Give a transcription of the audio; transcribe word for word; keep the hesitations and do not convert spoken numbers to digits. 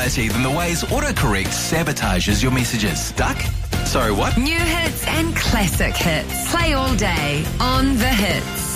anxiety than the ways autocorrect sabotages your messages. Stuck? Sorry, what? New hits and classic hits. Play all day on The Hits.